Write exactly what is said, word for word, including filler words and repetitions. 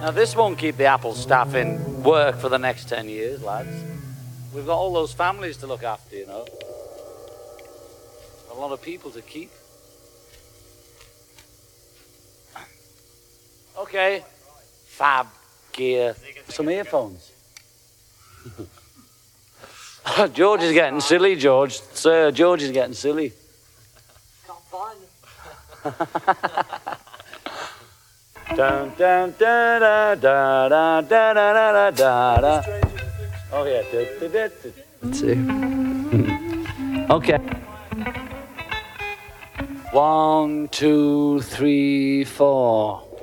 Now, this won't keep the Apple staff in work for the next ten years, lads. We've got all those families to look after, you know. A lot of people to keep. Okay. Fab gear. Some earphones. George is getting silly, George. Sir, George is getting silly. Can't find them. Dun, dun, da, da, da, da, da, da, da, da, da. Oh, yeah. Da, da, da, da. Let's see. Okay. One, two, three, four.